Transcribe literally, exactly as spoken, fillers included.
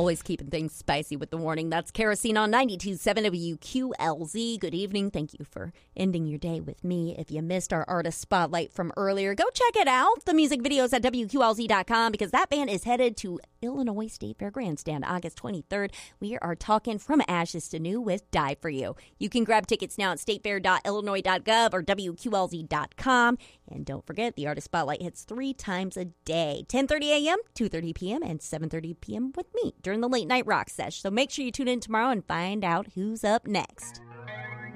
Always keeping things spicy with the warning. That's Kerosene on ninety-two point seven W Q L Z. Good evening. Thank you for ending your day with me. If you missed our artist spotlight from earlier, go check it out. The music videos at W Q L Z dot com because that band is headed to Illinois State Fair Grandstand August twenty-third. We are talking from ashes to new with Die For You. You can grab tickets now at state fair dot illinois dot gov or W Q L Z dot com. And don't forget, the artist spotlight hits three times a day, ten thirty a.m., two thirty p.m., and seven thirty p.m. with me during the Late Night Rock Sesh. So make sure you tune in tomorrow and find out who's up next.